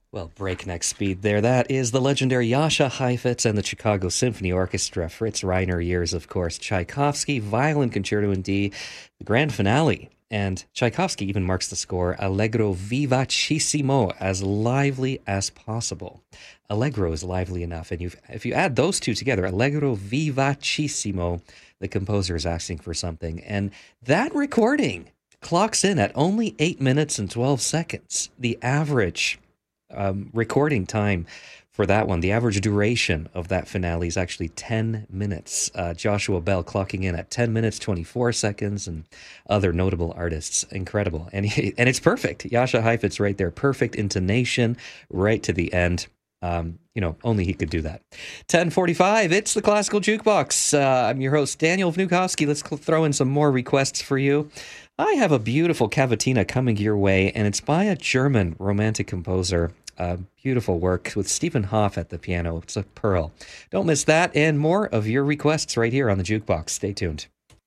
Well, breakneck speed there. That is the legendary Jascha Heifetz and the Chicago Symphony Orchestra. Fritz Reiner years, of course. Tchaikovsky, Violin Concerto in D, the grand finale. And Tchaikovsky even marks the score Allegro vivacissimo, as lively as possible. Allegro is lively enough. And if you add those two together, Allegro vivacissimo, the composer is asking for something. And that recording clocks in at only 8 minutes and 12 seconds. The average recording time for that one, the average duration of that finale is actually 10 minutes. Joshua Bell clocking in at 10 minutes, 24 seconds, and other notable artists. Incredible. And it's perfect. Jascha Heifetz right there. Perfect intonation right to the end. Only he could do that. 10:45, it's the Classical Jukebox. I'm your host, Daniel Vnukowski. Let's throw in some more requests for you. I have a beautiful cavatina coming your way, and it's by a German romantic composer. Beautiful work with Stephen Hoff at the piano. It's a pearl. Don't miss that and more of your requests right here on the Jukebox. Stay tuned.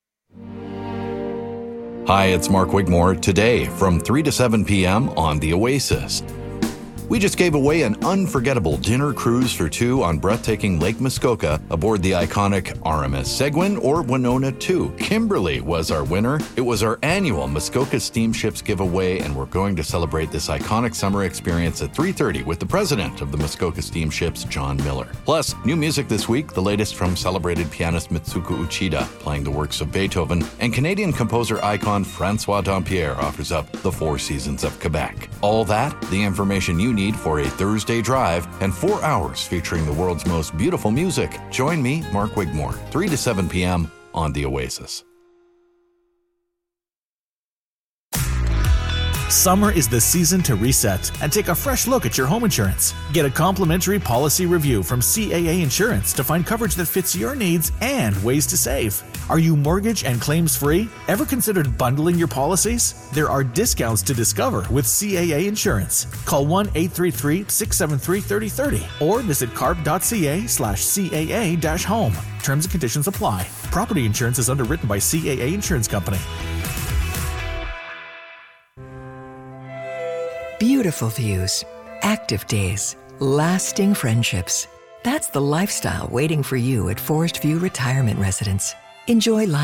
Hi, it's Mark Wigmore. Today, from 3 to 7 p.m. on The Oasis. We just gave away an unforgettable dinner cruise for two on breathtaking Lake Muskoka aboard the iconic RMS Seguin or Winona II. Kimberly was our winner. It was our annual Muskoka Steamships giveaway, and we're going to celebrate this iconic summer experience at 3:30 with the president of the Muskoka Steamships, John Miller. Plus, new music this week, the latest from celebrated pianist Mitsuko Uchida, playing the works of Beethoven, and Canadian composer icon Francois Dampierre offers up The Four Seasons of Quebec. All that, the information you need for a Thursday drive, and 4 hours featuring the world's most beautiful music. Join me, Mark Wigmore, 3 to 7 p.m. on The Oasis. Summer is the season to reset and take a fresh look at your home insurance. Get a complimentary policy review from CAA Insurance to find coverage that fits your needs and ways to save. Are you mortgage and claims free? Ever considered bundling your policies? There are discounts to discover with CAA Insurance. Call 1-833-673-3030 or visit carp.ca/CAA-home. Terms and conditions apply. Property insurance is underwritten by CAA Insurance Company. Beautiful views, active days, lasting friendships. That's the lifestyle waiting for you at Forest View Retirement Residence. Enjoy life